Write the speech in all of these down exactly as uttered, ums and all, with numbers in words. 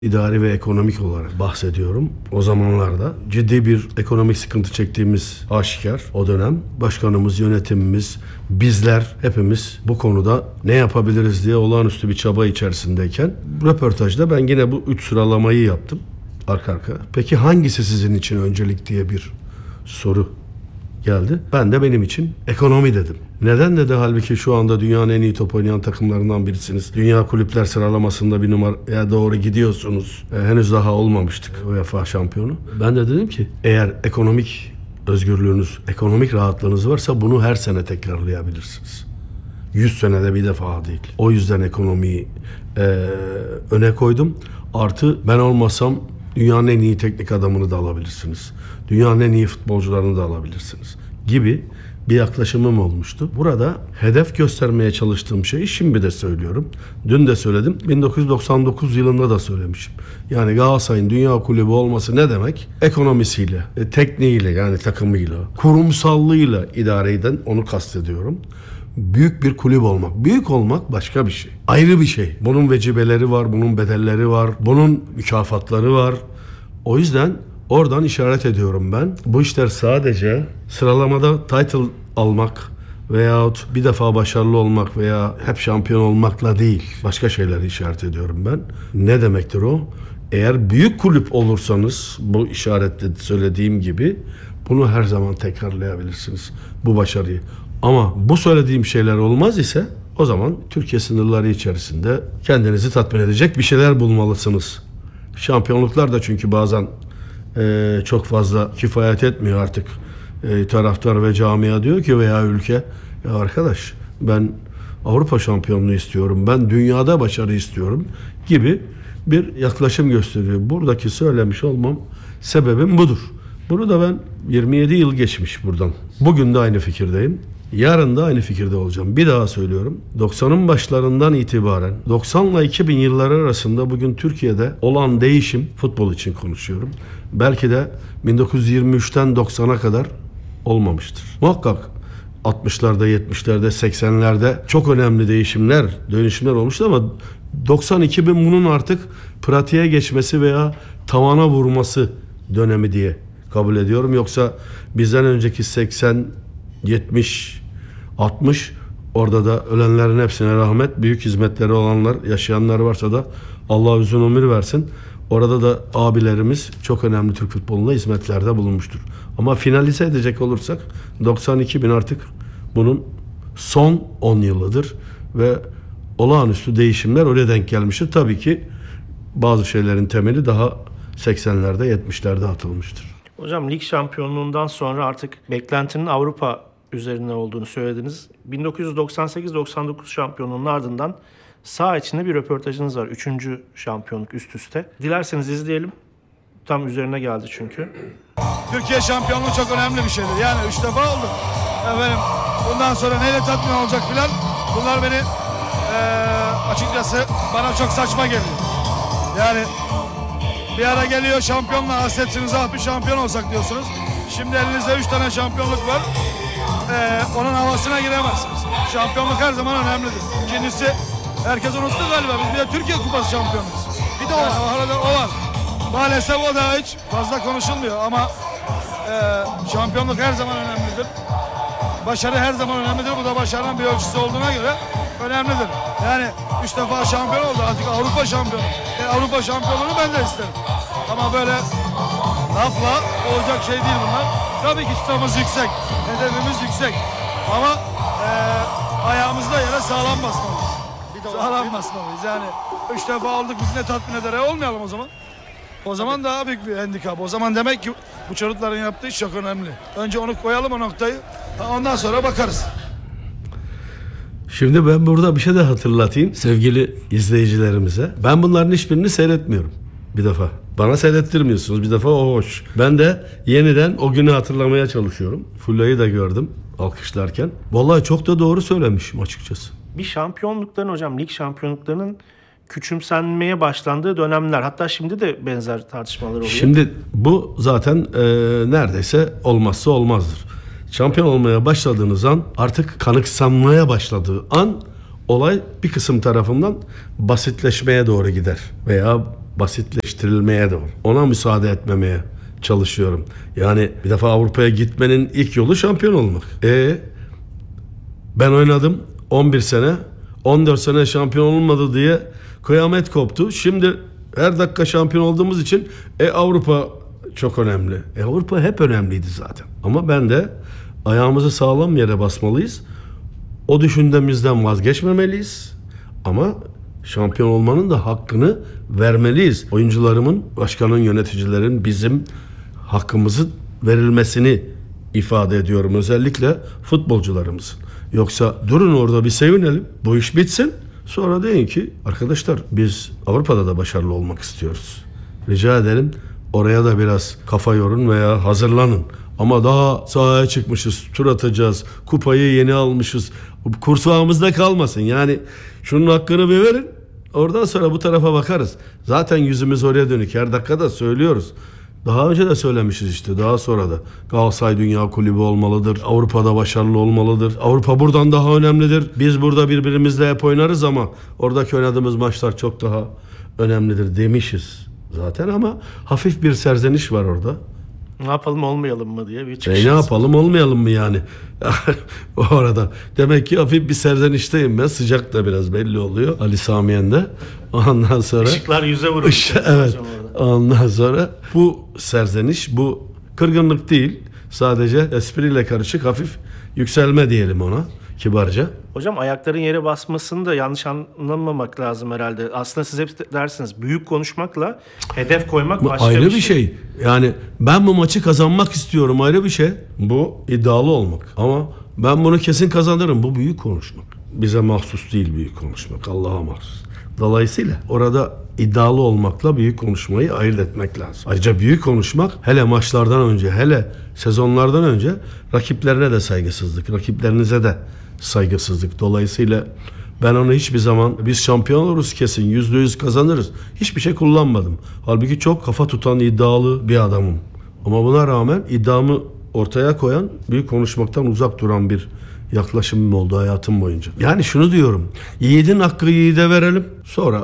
İdari ve ekonomik olarak bahsediyorum. O zamanlarda ciddi bir ekonomik sıkıntı çektiğimiz aşikar o dönem. Başkanımız, yönetimimiz, bizler hepimiz bu konuda ne yapabiliriz diye olağanüstü bir çaba içerisindeyken röportajda ben yine bu üç sıralamayı yaptım arka arka. Peki hangisi sizin için öncelik diye bir soru geldi. Ben de benim için ekonomi dedim. Neden dedi, halbuki şu anda dünyanın en iyi top oynayan takımlarından birisiniz. Dünya kulüpler sıralamasında bir numaraya doğru gidiyorsunuz. E, henüz daha olmamıştık UEFA şampiyonu. Ben de dedim ki eğer ekonomik özgürlüğünüz, ekonomik rahatlığınız varsa bunu her sene tekrarlayabilirsiniz. yüz senede bir defa değil. O yüzden ekonomiyi e, öne koydum. Artı ben olmasam dünyanın en iyi teknik adamını da alabilirsiniz. Dünyanın en iyi futbolcularını da alabilirsiniz gibi bir yaklaşımım olmuştu. Burada hedef göstermeye çalıştığım şeyi şimdi de söylüyorum. Dün de söyledim. bin dokuz yüz doksan dokuz yılında da söylemişim. Yani Galatasaray'ın dünya kulübü olması ne demek? Ekonomisiyle, e, tekniğiyle yani takımıyla, kurumsallığıyla idare eden, onu kastediyorum. Büyük bir kulüp olmak. Büyük olmak başka bir şey. Ayrı bir şey. Bunun vecibeleri var, bunun bedelleri var, bunun mükafatları var. O yüzden oradan işaret ediyorum ben. Bu işler sadece sıralamada title almak veyahut bir defa başarılı olmak veya hep şampiyon olmakla değil. Başka şeyleri işaret ediyorum ben. Ne demektir o? Eğer büyük kulüp olursanız bu işaretle söylediğim gibi bunu her zaman tekrarlayabilirsiniz. Bu başarıyı. Ama bu söylediğim şeyler olmaz ise o zaman Türkiye sınırları içerisinde kendinizi tatmin edecek bir şeyler bulmalısınız. Şampiyonluklar da çünkü bazen e, çok fazla kifayet etmiyor artık. E, taraftar ve camia diyor ki veya ülke, ya arkadaş ben Avrupa şampiyonluğu istiyorum, ben dünyada başarı istiyorum gibi bir yaklaşım gösteriyor. Buradaki söylemiş olmam sebebim budur. Bunu da ben yirmi yedi yıl geçmiş buradan. Bugün de aynı fikirdeyim. Yarın da aynı fikirde olacağım. Bir daha söylüyorum. doksanın başlarından itibaren doksanla iki bin yılları arasında bugün Türkiye'de olan değişim, futbol için konuşuyorum, belki de bin dokuz yüz yirmi üçten doksana kadar olmamıştır. Muhakkak altmışlarda, yetmişlerde, seksenlerde çok önemli değişimler, dönüşümler olmuştu ama doksan iki bin bunun artık pratiğe geçmesi veya tavana vurması dönemi diye kabul ediyorum. Yoksa bizden önceki seksen, yetmiş, altmış orada da ölenlerin hepsine rahmet, büyük hizmetleri olanlar, yaşayanlar varsa da Allah uzun ömür versin. Orada da abilerimiz çok önemli Türk futboluna hizmetlerde bulunmuştur. Ama finalize edecek olursak doksan iki bin artık bunun son on yılıdır ve olağanüstü değişimler oraya denk gelmiştir. Tabii ki bazı şeylerin temeli daha seksenlerde, yetmişlerde atılmıştır. Hocam lig şampiyonluğundan sonra artık beklentinin Avrupa üzerine olduğunu söylediniz. bin dokuz yüz doksan sekiz doksan dokuz şampiyonluğunun ardından saha içinde bir röportajınız var. Üçüncü şampiyonluk üst üste. Dilerseniz izleyelim. Tam üzerine geldi çünkü. Türkiye şampiyonluğu çok önemli bir şeydir. Yani üç defa olduk. Efendim, bundan sonra neyle tatmin olacak filan. Bunlar beni ee, açıkçası bana çok saçma geliyor. Yani bir ara geliyor şampiyonla hasretsiniz, ah bir şampiyon olsak diyorsunuz. Şimdi elinizde üç tane şampiyonluk var. Ee, onun havasına giremezsiniz. Şampiyonluk her zaman önemlidir. İkincisi, herkes unuttu galiba, biz bir de Türkiye Kupası şampiyonuyuz. Bir de o var. Yani, o var. Maalesef o da hiç fazla konuşulmuyor ama e, şampiyonluk her zaman önemlidir. Başarı her zaman önemlidir. Bu da başarının bir ölçüsü olduğuna göre önemlidir. Yani üç defa şampiyon oldu, artık Avrupa şampiyonu. E, Avrupa şampiyonluğunu ben de isterim. Ama böyle lafla olacak şey değil bunlar. Tabii ki çıtamız yüksek, hedefimiz yüksek. Ama e, ayağımızı da yere sağlam basmalıyız. Sağlam basmalıyız. Yani üç defa olduk, biz ne tatmin eder? E, olmayalım o zaman. O zaman daha büyük bir handikap. O zaman demek ki bu çocukların yaptığı iş çok önemli. Önce onu koyalım, o noktayı. Ondan sonra bakarız. Şimdi ben burada bir şey de hatırlatayım sevgili izleyicilerimize. Ben bunların hiçbirini seyretmiyorum bir defa. Bana seyrettirmiyorsunuz bir defa, o hoş. Ben de yeniden o günü hatırlamaya çalışıyorum. Fulya'yı da gördüm alkışlarken. Vallahi çok da doğru söylemişim açıkçası. Bir şampiyonlukların hocam, lig şampiyonluklarının küçümsenmeye başlandığı dönemler. Hatta şimdi de benzer tartışmalar oluyor. Şimdi bu zaten e, neredeyse olmazsa olmazdır. Şampiyon olmaya başladığınız an, artık kanıksanmaya başladığı an olay bir kısım tarafından basitleşmeye doğru gider. Veya basitleştirilmeye de var. Ona müsaade etmemeye çalışıyorum. Yani bir defa Avrupa'ya gitmenin ilk yolu şampiyon olmak. E ben oynadım on bir sene, on dört sene şampiyon olmadı diye kıyamet koptu. Şimdi her dakika şampiyon olduğumuz için e Avrupa çok önemli. E Avrupa hep önemliydi zaten. Ama ben de ayağımızı sağlam yere basmalıyız. O düşündüğümüzden vazgeçmemeliyiz. Ama şampiyon olmanın da hakkını vermeliyiz. Oyuncularımın, başkanın, yöneticilerin bizim hakkımızı verilmesini ifade ediyorum. Özellikle futbolcularımızın. Yoksa durun orada bir sevinelim. Bu iş bitsin. Sonra deyin ki arkadaşlar biz Avrupa'da da başarılı olmak istiyoruz. Rica ederim oraya da biraz kafa yorun veya hazırlanın. Ama daha sahaya çıkmışız, tur atacağız, kupayı yeni almışız. Kursağımızda kalmasın. Yani şunun hakkını bir verin. Oradan sonra bu tarafa bakarız. Zaten yüzümüz oraya dönük. Her dakikada söylüyoruz. Daha önce de söylemişiz işte. Daha sonra da. Galatasaray Dünya Kulübü olmalıdır. Avrupa'da başarılı olmalıdır. Avrupa buradan daha önemlidir. Biz burada birbirimizle hep oynarız ama oradaki oynadığımız maçlar çok daha önemlidir demişiz zaten ama hafif bir serzeniş var orada. Ne yapalım olmayalım mı diye bir E çıkış. ne yapalım olmayalım mı yani? O arada. Demek ki hafif bir serzenişteyim ben. Sıcak da biraz belli oluyor. Ali Samiyen'de. Ondan sonra... Işıklar yüze vuruyor. Iş- evet. Ondan sonra bu serzeniş, bu kırgınlık değil. Sadece espriyle karışık hafif yükselme diyelim ona kibarca. Hocam ayakların yere basmasını da yanlış anlamamak lazım herhalde. Aslında siz hep dersiniz büyük konuşmakla hedef koymak Bu başka ayrı bir bir şey. şey. Yani ben bu maçı kazanmak istiyorum ayrı bir şey. Bu iddialı olmak. Ama ben bunu kesin kazanırım. Bu büyük konuşmak. Bize mahsus değil büyük konuşmak. Allah'a mahsus. Dolayısıyla orada iddialı olmakla büyük konuşmayı ayırt etmek lazım. Ayrıca büyük konuşmak hele maçlardan önce, hele sezonlardan önce rakiplerine de saygısızlık, rakiplerinize de saygısızlık. Dolayısıyla ben onu hiçbir zaman biz şampiyon oluruz kesin, yüzde yüz kazanırız. Hiçbir şey kullanmadım. Halbuki çok kafa tutan iddialı bir adamım. Ama buna rağmen iddiamı ortaya koyan, büyük konuşmaktan uzak duran bir yaklaşımım oldu hayatım boyunca. Yani şunu diyorum. Yiğidin hakkı yiğide verelim. Sonra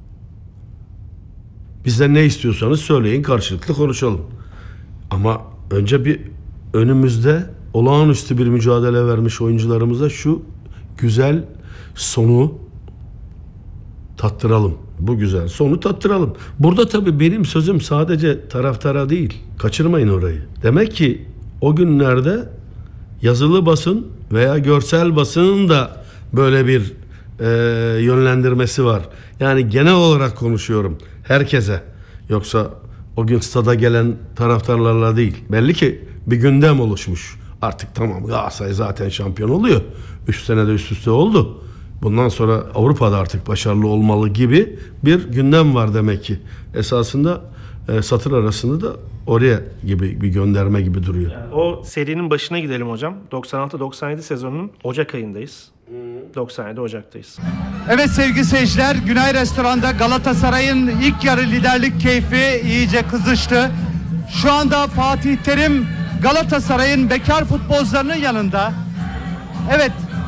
bizden ne istiyorsanız söyleyin, karşılıklı konuşalım. Ama önce bir önümüzde olağanüstü bir mücadele vermiş oyuncularımıza şu güzel sonu tattıralım. Bu güzel sonu tattıralım. Burada tabii benim sözüm sadece taraftara değil. Kaçırmayın orayı. Demek ki o günlerde yazılı basın veya görsel basının da böyle bir e, yönlendirmesi var. Yani genel olarak konuşuyorum herkese. Yoksa o gün stada gelen taraftarlarla değil. Belli ki bir gündem oluşmuş. Artık tamam Galatasaray zaten şampiyon oluyor. Üç senede üst üste oldu. Bundan sonra Avrupa'da artık başarılı olmalı gibi bir gündem var demek ki. Esasında e, satır arasında da oraya gibi bir gönderme gibi duruyor. Yani o serinin başına gidelim hocam. doksan altı doksan yedi sezonunun Ocak ayındayız. doksan yedi Ocak'tayız. Evet sevgili seyirciler, Günay Restoran'da Galatasaray'ın ilk yarı liderlik keyfi iyice kızıştı. Şu anda Fatih Terim Galatasaray'ın bekar futbolcularının yanında. Evet,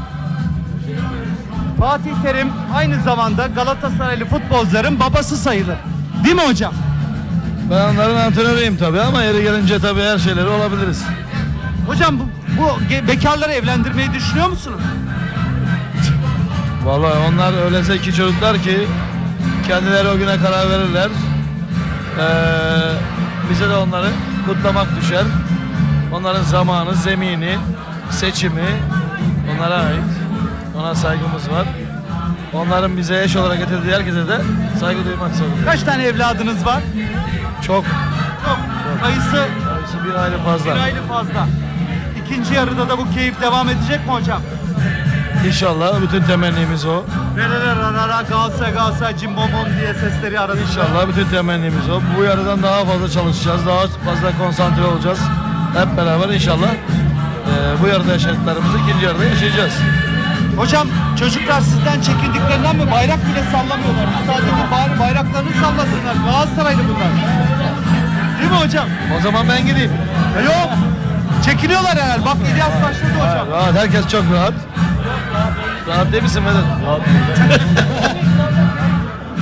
Fatih Terim aynı zamanda Galatasaraylı futbolcuların babası sayılır. Değil mi hocam? Ben onların antrenörüyüm tabii ama yeri gelince tabii her şeyleri olabiliriz. Hocam bu, bu ge- bekarları evlendirmeyi düşünüyor musunuz? Vallahi onlar öyle zeki çocuklar ki kendileri o güne karar verirler. Ee, bize de onları kutlamak düşer. Onların zamanı, zemini, seçimi onlara ait. Ona saygımız var. Onların bize eş olarak getirdiği herkese de saygı duymak zorundayız. Kaç tane evladınız var? Çok. Çok. Sayısı Sayısı bir aile fazla. bir aile fazla. İkinci yarıda da bu keyif devam edecek mi hocam? İnşallah bütün temennimiz o. Vereler arara Galatasaray Galatasaray cimbomon diye sesleri arasında. İnşallah bütün temennimiz o. Bu yarıdan daha fazla çalışacağız. Daha fazla konsantre olacağız. Hep beraber inşallah e, bu yarıda yaşadıklarımızı ikinci yarıda yaşayacağız. Hocam çocuklar sizden çekindiklerinden mi bayrak bile sallamıyorlar? Sadece bari bayraklarını sallasınlar. Galatasaraylı bunlar. Değil mi hocam? O zaman ben gideyim. E yok. Çekiniyorlar herhalde. Bak İlyas başladı hocam. Rahat, herkes çok rahat. Rahat değil misin Vedat? Rahat.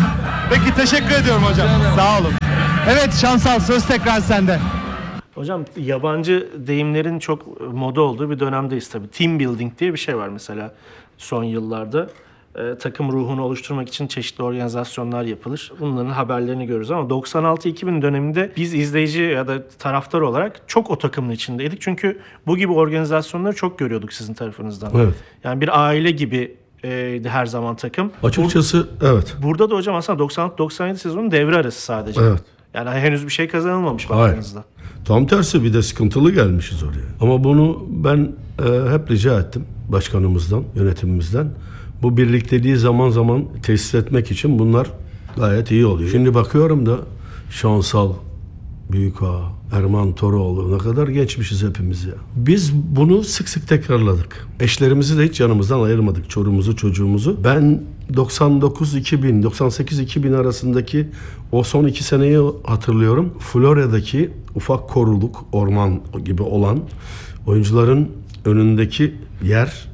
Peki teşekkür ediyorum hocam. Sağ olun. Evet Şansal, söz tekrar sende. Hocam yabancı deyimlerin çok moda olduğu bir dönemdeyiz tabii. Team building diye bir şey var mesela son yıllarda. Ee, takım ruhunu oluşturmak için çeşitli organizasyonlar yapılır. Bunların haberlerini görürüz ama doksan altı iki bin döneminde biz izleyici ya da taraftar olarak çok o takımın içindeydik. Çünkü bu gibi organizasyonları çok görüyorduk sizin tarafınızdan. Evet. Yani bir aile gibi e, her zaman takım. Açıkçası evet. Burada da hocam aslında doksan altı doksan yedi sezonun devre arası sadece. Evet. Yani henüz bir şey kazanılmamış Hayır. baktığınızda. Tam tersi bir de sıkıntılı gelmişiz oraya. Ama bunu ben e, hep rica ettim başkanımızdan, yönetimimizden. Bu birlikteliği zaman zaman tesis etmek için bunlar gayet iyi oluyor. Şimdi bakıyorum da Şansal, Büyükağa, Erman Toroğlu ne kadar geçmişiz hepimiz ya. Biz bunu sık sık tekrarladık. Eşlerimizi de hiç yanımızdan ayırmadık. Çorumuzu, çocuğumuzu. Ben doksan dokuz iki bin, doksan sekiz iki bin arasındaki o son iki seneyi hatırlıyorum. Florya'daki ufak koruluk, orman gibi olan oyuncuların önündeki yer,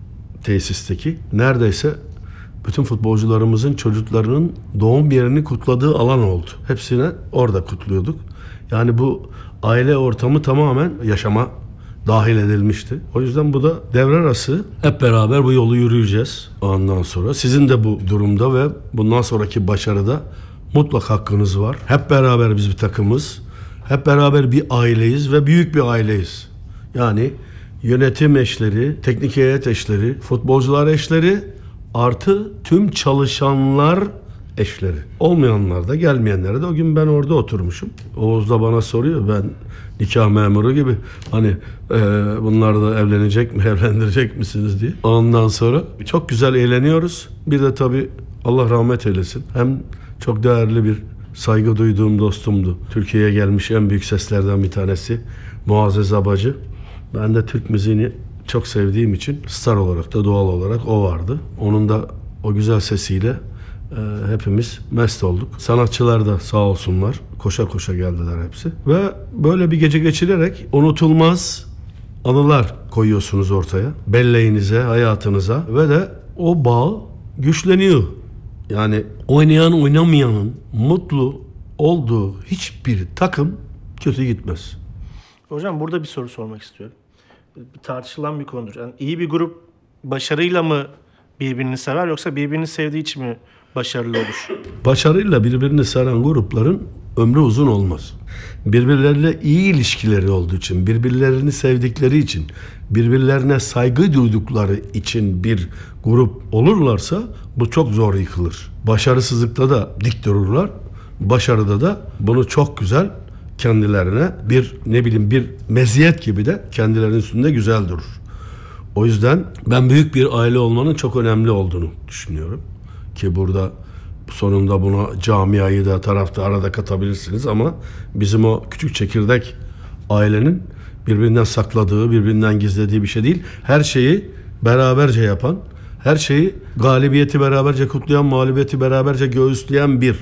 tesisteki neredeyse bütün futbolcularımızın çocuklarının doğum yerini kutladığı alan oldu. Hepsine orada kutluyorduk. Yani bu aile ortamı tamamen yaşama dahil edilmişti. O yüzden bu da devre arası hep beraber bu yolu yürüyeceğiz. Ondan sonra sizin de bu durumda ve bundan sonraki başarıda mutlak hakkınız var. Hep beraber biz bir takımız. Hep beraber bir aileyiz ve büyük bir aileyiz. Yani yönetim eşleri, teknik heyet eşleri, futbolcular eşleri artı tüm çalışanlar eşleri. Olmayanlar da gelmeyenlere de o gün ben orada oturmuşum. Oğuz da bana soruyor, ben nikah memuru gibi hani e, bunlar da evlenecek mi, evlendirecek misiniz diye. Ondan sonra çok güzel eğleniyoruz. Bir de tabii Allah rahmet eylesin. Hem çok değerli bir saygı duyduğum dostumdu. Türkiye'ye gelmiş en büyük seslerden bir tanesi Muazzez Abacı. Ben de Türk müziğini çok sevdiğim için star olarak da doğal olarak o vardı. Onun da o güzel sesiyle e, hepimiz mest olduk. Sanatçılar da sağ olsunlar koşa koşa geldiler hepsi. Ve böyle bir gece geçirerek unutulmaz anılar koyuyorsunuz ortaya. Belleğinize, hayatınıza ve de o bağ güçleniyor. Yani oynayan oynamayanın mutlu olduğu hiçbir takım kötü gitmez. Hocam burada bir soru sormak istiyorum. Bir tartışılan bir konudur. Yani iyi bir grup başarıyla mı birbirini sever yoksa birbirini sevdiği için mi başarılı olur? Başarıyla birbirini saran grupların ömrü uzun olmaz. Birbirleriyle iyi ilişkileri olduğu için, birbirlerini sevdikleri için, birbirlerine saygı duydukları için bir grup olurlarsa bu çok zor yıkılır. Başarısızlıkta da dik dururlar. Başarıda da bunu çok güzel kendilerine bir ne bileyim bir meziyet gibi de kendilerinin üstünde güzel durur. O yüzden ben büyük bir aile olmanın çok önemli olduğunu düşünüyorum. Ki burada sonunda buna camiayı da tarafta arada katabilirsiniz ama bizim o küçük çekirdek ailenin birbirinden sakladığı, birbirinden gizlediği bir şey değil. Her şeyi beraberce yapan, her şeyi galibiyeti beraberce kutlayan, mağlubiyeti beraberce göğüsleyen bir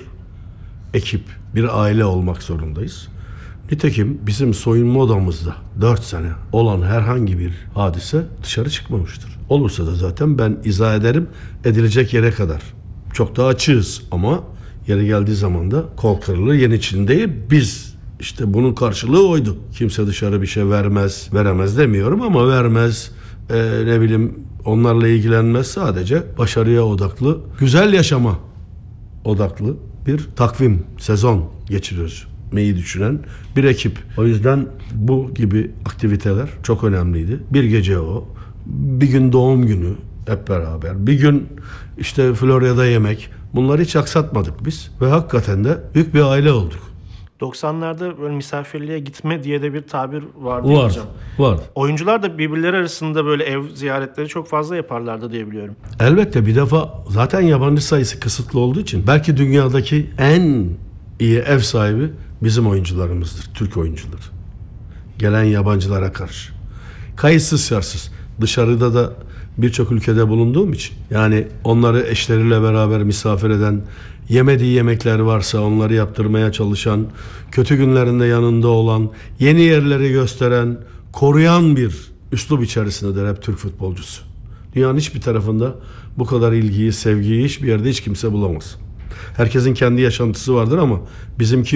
ekip, bir aile olmak zorundayız. Nitekim bizim soyunma odamızda dört sene olan herhangi bir hadise dışarı çıkmamıştır. Olursa da zaten ben izah ederim edilecek yere kadar. Çok da açığız ama yeri geldiği zaman da kol kırılır Yeniçin'deyiz. Biz işte bunun karşılığı oydu. Kimse dışarı bir şey vermez, veremez demiyorum ama vermez, e, ne bileyim onlarla ilgilenmez. Sadece başarıya odaklı, güzel yaşama odaklı bir takvim, sezon geçiriyoruz. Meyi düşünen bir ekip. O yüzden bu gibi aktiviteler çok önemliydi. Bir gece o, bir gün doğum günü hep beraber, bir gün işte Florya'da yemek. Bunları hiç aksatmadık biz ve hakikaten de büyük bir aile olduk. doksanlarda böyle misafirliğe gitme diye de bir tabir vardı Var, hocam. var. Oyuncular da birbirleri arasında böyle ev ziyaretleri çok fazla yaparlardı diye biliyorum. Elbette bir defa zaten yabancı sayısı kısıtlı olduğu için belki dünyadaki en iyi ev sahibi bizim oyuncularımızdır, Türk oyuncuları. Gelen yabancılara karşı. Kayıtsız şartsız. Dışarıda da birçok ülkede bulunduğum için yani onları eşleriyle beraber misafir eden, yemediği yemekler varsa onları yaptırmaya çalışan, kötü günlerinde yanında olan, yeni yerleri gösteren, koruyan bir üslup içerisindedir hep Türk futbolcusu. Dünyanın hiçbir tarafında bu kadar ilgiyi, sevgiyi hiçbir yerde hiç kimse bulamaz. Herkesin kendi yaşantısı vardır ama bizimki